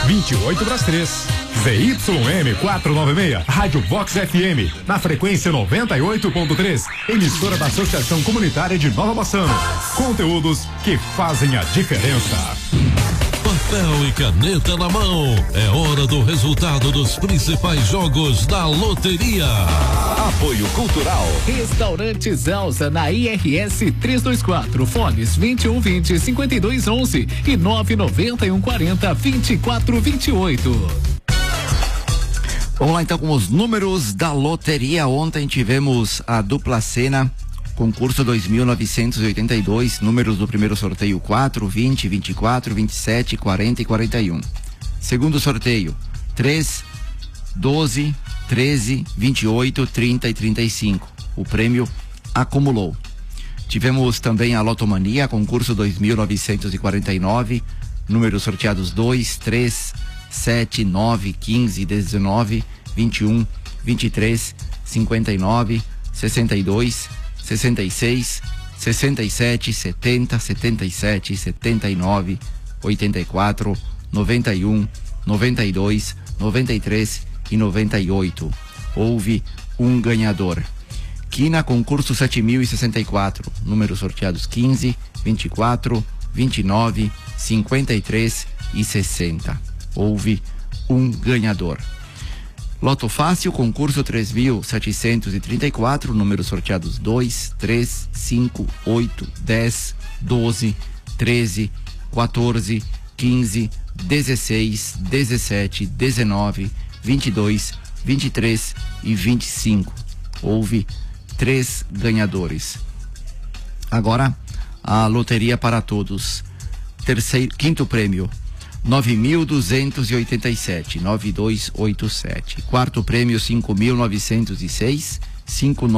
28 para as 3. ZYM 496, Rádio Vox FM, na frequência 98.3, emissora da Associação Comunitária de Nova Bassano. Conteúdos que fazem a diferença. Papel e caneta na mão, é hora do resultado dos principais jogos da loteria. Apoio Cultural. Restaurante Elsa na IRS 324, fones 2120-5211 e 99140-2428. Vamos lá então com os números da loteria. Ontem tivemos a dupla cena, concurso 2.982, números do primeiro sorteio 4, 20, 24, 27, 40 e 41. Segundo sorteio 3, 12, 13, 28, 30 e 35. O prêmio acumulou. Tivemos também a Lotomania, concurso 2.949, números sorteados 2, 3, 7, 9, 15, 19, 21, 23, 59, 62, 66, 67, 70, 77, 79, 84, 91, 92, 93 e 98. Houve um ganhador. Quina, concurso 7.064, números sorteados 15, 24, 29, 53 e 60. Houve um ganhador. Loto Fácil, concurso 3.734, números sorteados 2, 3, 5, 8, 10, 12, 13, 14, 15, 16, 17, 19, 22, 23 e 25. Houve 3 ganhadores. Agora, a loteria para todos. Quinto prêmio 9.287, 9287. Quarto prêmio 5.906,